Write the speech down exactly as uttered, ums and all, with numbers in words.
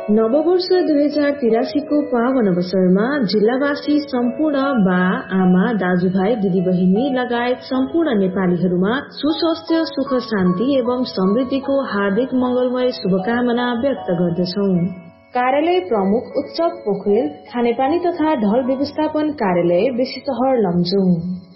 नववर्ष दुई हजार तिरासी को पावन अवसरमा जिल्लावासी सम्पूर्ण बा आमा दाजुभाइ दिदीबहिनी लगायत सम्पूर्ण नेपालीहरूमा सुस्वास्थ्य सुख शान्ति एवं समृद्धिको हार्दिक मंगलमय शुभकामना व्यक्त गर्दछौ। कार्यालय प्रमुख उत्सव पोखरेल खानेपानी तथा ढल व्यवस्थापन कार्यालय बेसीसहर लमजुङ।